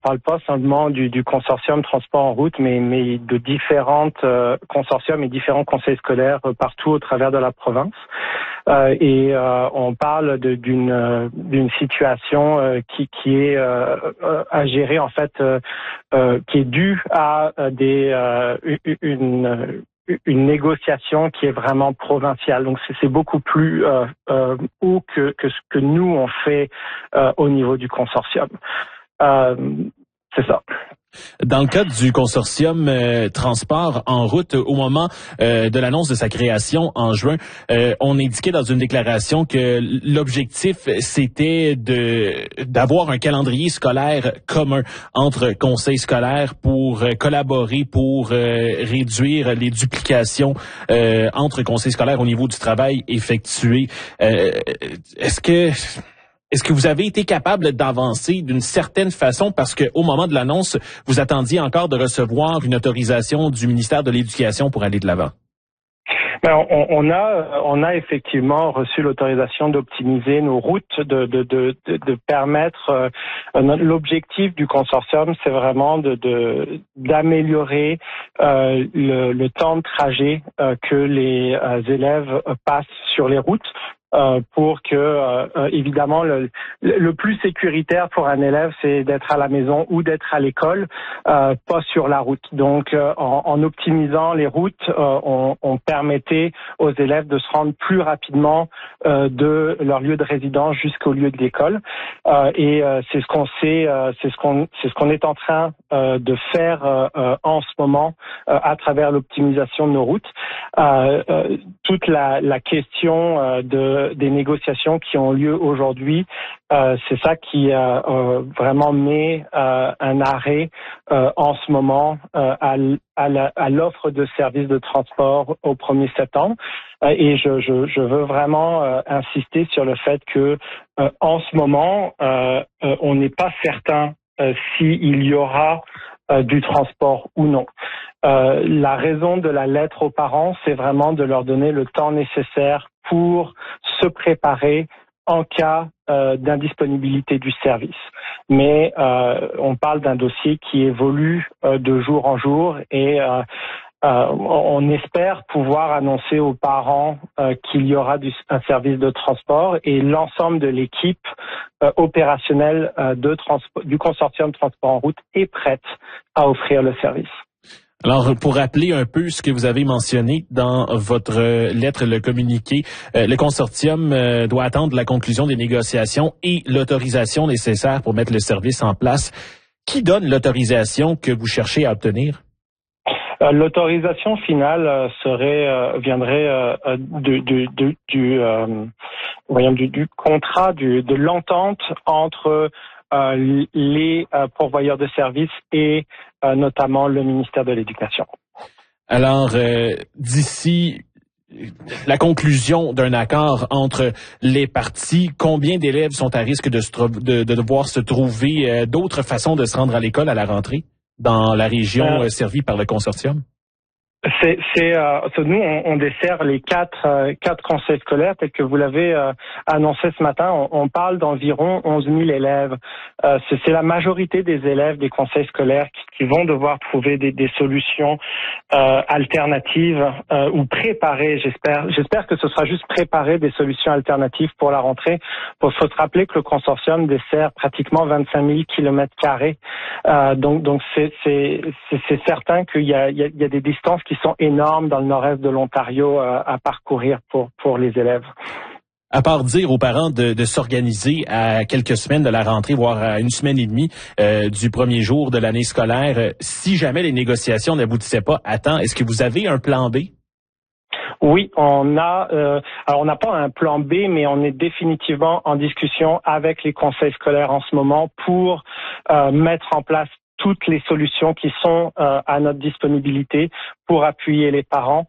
parle pas seulement du consortium transport en route, mais de différentes consortiums et différents conseils scolaires partout au travers de la province. On parle d'une situation qui est à gérer en fait, qui est due à une négociation qui est vraiment provinciale. Donc c'est beaucoup plus haut que ce que nous on fait au niveau du consortium. C'est ça. Dans le cadre du consortium transport en route, au moment de l'annonce de sa création en juin, on indiquait dans une déclaration que l'objectif c'était d'avoir un calendrier scolaire commun entre conseils scolaires pour collaborer, pour réduire les duplications entre conseils scolaires au niveau du travail effectué. Est-ce que vous avez été capable d'avancer d'une certaine façon parce que au moment de l'annonce, vous attendiez encore de recevoir une autorisation du ministère de l'Éducation pour aller de l'avant? Ben, on a effectivement reçu l'autorisation d'optimiser nos routes, de permettre. L'objectif du consortium, c'est vraiment d'améliorer le temps de trajet que les élèves passent sur les routes. Pour que, évidemment, le plus sécuritaire pour un élève, c'est d'être à la maison ou d'être à l'école, pas sur la route. Donc, en optimisant les routes, on permettait aux élèves de se rendre plus rapidement de leur lieu de résidence jusqu'au lieu de l'école. C'est ce qu'on est en train de faire en ce moment à travers l'optimisation de nos routes. Toute la question des négociations qui ont lieu aujourd'hui, c'est ça qui vraiment met un arrêt en ce moment à l'offre de services de transport au 1er septembre. Et je veux vraiment insister sur le fait que en ce moment, on n'est pas certain s'il y aura du transport ou non. La raison de la lettre aux parents, c'est vraiment de leur donner le temps nécessaire pour se préparer en cas d'indisponibilité du service. Mais on parle d'un dossier qui évolue de jour en jour et on espère pouvoir annoncer aux parents qu'il y aura un service de transport et l'ensemble de l'équipe opérationnelle du consortium transport en route est prête à offrir le service. Alors, pour rappeler un peu ce que vous avez mentionné dans votre lettre, le communiqué, le consortium doit attendre la conclusion des négociations et l'autorisation nécessaire pour mettre le service en place. Qui donne l'autorisation que vous cherchez à obtenir? L'autorisation finale viendrait du contrat, de l'entente entre les pourvoyeurs de services et notamment le ministère de l'Éducation. Alors, d'ici la conclusion d'un accord entre les parties, combien d'élèves sont à risque de devoir se trouver d'autres façons de se rendre à l'école à la rentrée dans la région servie par le consortium? Nous, on dessert les quatre conseils scolaires tels que vous l'avez annoncé ce matin. On parle d'environ 11 000 élèves. C'est la majorité des élèves des conseils scolaires qui vont devoir trouver des solutions alternatives ou préparer. J'espère que ce sera juste préparer des solutions alternatives pour la rentrée. Il faut se rappeler que le consortium dessert pratiquement 25 000 km². Donc c'est certain qu'il y a des distances qui sont énormes dans le nord-est de l'Ontario à parcourir pour les élèves. À part dire aux parents de s'organiser à quelques semaines de la rentrée, voire à une semaine et demie du premier jour de l'année scolaire, si jamais les négociations n'aboutissaient pas à temps, est-ce que vous avez un plan B? Oui, on a. Alors, on n'a pas un plan B, mais on est définitivement en discussion avec les conseils scolaires en ce moment pour mettre en place toutes les solutions qui sont à notre disponibilité pour appuyer les parents.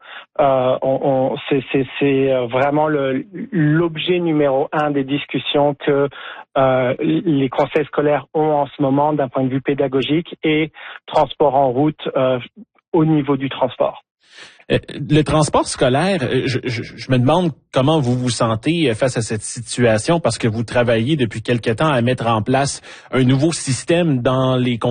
C'est vraiment l'objet numéro 1 des discussions que les conseils scolaires ont en ce moment d'un point de vue pédagogique et transport en route au niveau du transport. Le transport scolaire, je me demande comment vous vous sentez face à cette situation parce que vous travaillez depuis quelque temps à mettre en place un nouveau système dans les